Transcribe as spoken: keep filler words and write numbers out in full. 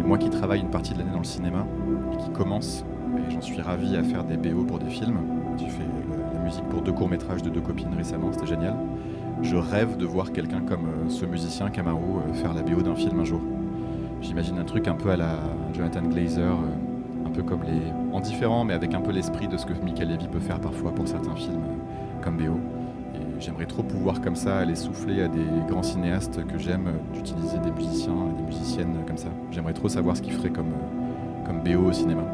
moi qui travaille une partie de l'année dans le cinéma et qui commence, et j'en suis ravi, à faire des B O pour des films. J'ai fait le- la musique pour deux courts-métrages de deux copines récemment, c'était génial. Je rêve de voir quelqu'un comme euh, ce musicien Camaro euh, faire la B O d'un film un jour. J'imagine un truc un peu à la Jonathan Glazer, euh, un peu comme les... en différent, mais avec un peu l'esprit de ce que Michael Levy peut faire parfois pour certains films euh, comme B O. Et j'aimerais trop pouvoir comme ça aller souffler à des grands cinéastes que j'aime euh, d'utiliser des musiciens, des musiciennes euh, comme ça. J'aimerais trop savoir ce qu'ils feraient comme, euh, comme B O au cinéma.